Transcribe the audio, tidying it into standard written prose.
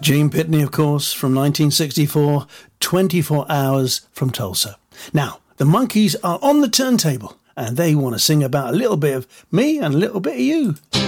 Gene Pitney, of course, from 1964, 24 Hours from Tulsa. Now, the Monkees are on the turntable, and they want to sing about a little bit of me and a little bit of you.